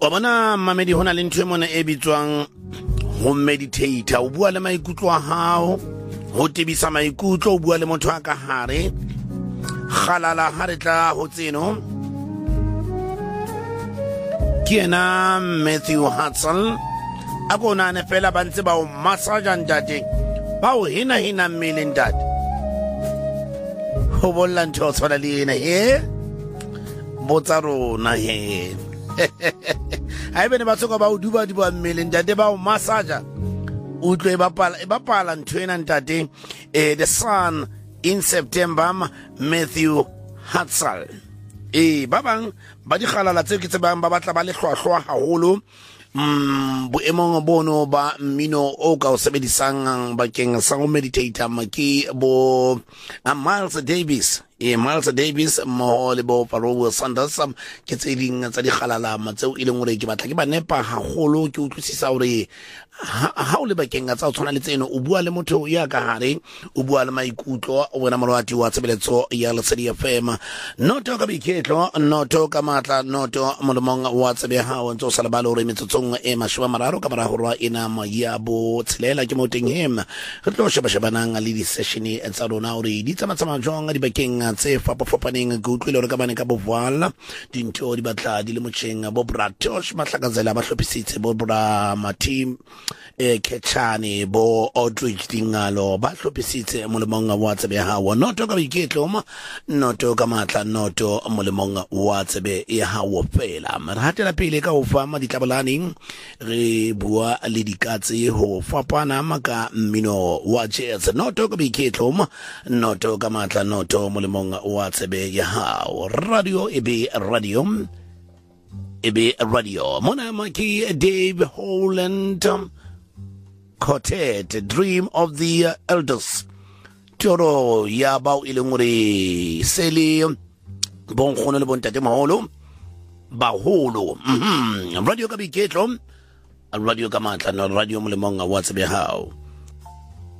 wa bona mamedi hona le ntwe mona e bitswang ho meditator, o bua le maikutlo a hao, ho tebisa maikutlo, o bua le motho a ka hare khalala ha re tla ho tseno ke ena Matthew Hudson a ko nane fela ba ntse ba o massage ntate ba o hina mmele ntate ho bolla ntho tshola le ena he botsa rona he ai bene ba tsoka ba o duba mmele ntate ba o massage o tlo e bapala ntho ena ntate the sun in September. Matthew Hudson ba bang ba di khalala tse ke tsebang ba batla ba le hlwahlwa haholo boemong bono ba mmino o ka o sebedisang bakeng sa go meditator ke bo Miles Davis mo le bo Pharoah Sanders ke tse ding tsa di khalala tseo e leng gore ke batla ke ba nepa haholo ke utlwisisa gore ha o le bakeng tsa o tshwana le tseno o bua le motho ya ka hare o bua le maikutlo o bona morwati wa tshebeletso ya Lesedi FM noto ka biketlo noto ka matla noto molomong wa tsebeha o ntse o sala ba le re metsotsong e mashwa mararo ka mara horwa ena ma ya bo tshelela ke moteng hem re tlo sheba le di session tsa rona ore di tsamatsama jong di bakeng tse fapafapaneng go utlwile re ka bane ka bo voila dintho di batla di le motšheng bo Bratosh mahlakazela ba hlophisitse bo bra matim Ketchani bo Aldridge Dingalo ba hlophisitse molemong wa tsebe ha wa noto ka biketlo noto ka matla noto molemong wa tsebe ya ha wo fela re hatela pele ka ho fama ditlabolaneng re bua le dikatse ho fapana maka mmino wa jazz noto ka biketlo noto ka matla noto molemong wa tsebe ya ha radio radio mona maki Dave Holland Quartet, Dream of the Elders. Toro ya bao ilenguri seli bon khono le bon tate maholo baholo radio ka biketlo radio ka matla no radio molemong wa tsebe hao